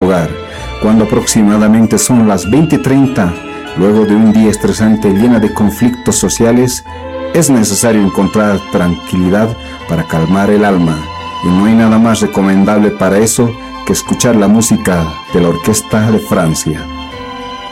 hogar. Cuando aproximadamente son las 20:30, luego de un día estresante lleno de conflictos sociales, es necesario encontrar tranquilidad para calmar el alma, y no hay nada más recomendable para eso que escuchar la música de la Orquesta de Francia.